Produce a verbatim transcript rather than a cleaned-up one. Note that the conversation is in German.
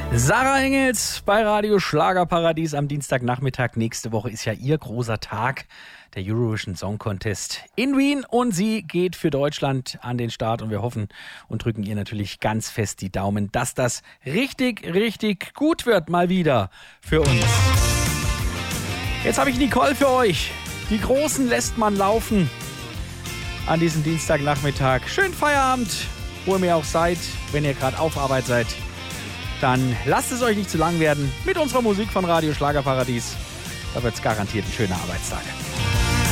Sarah Engels bei Radio Schlagerparadies am Dienstagnachmittag. Nächste Woche ist ja ihr großer Tag, der Eurovision Song Contest in Wien. Und sie geht für Deutschland an den Start. Und wir hoffen und drücken ihr natürlich ganz fest die Daumen, dass das richtig, richtig gut wird mal wieder für uns. Jetzt habe ich Nicole für euch. Die Großen lässt man laufen an diesem Dienstagnachmittag. Schönen Feierabend, wo ihr mir auch seid, wenn ihr gerade auf Arbeit seid. Dann lasst es euch nicht zu lang werden mit unserer Musik von Radio Schlagerparadies. Da wird es garantiert ein schöner Arbeitstag.